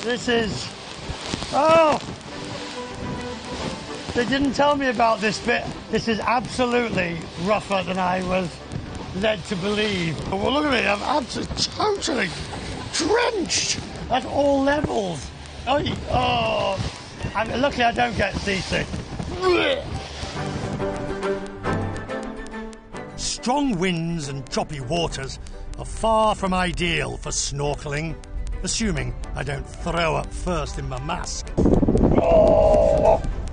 This is... Oh! They didn't tell me about this bit. This is absolutely rougher than I was led to believe. Well, look at me, I'm absolutely totally drenched at all levels. Oh, I'm lucky I don't get seasick. Strong winds and choppy waters are far from ideal for snorkeling, assuming I don't throw up first in my mask. Oh.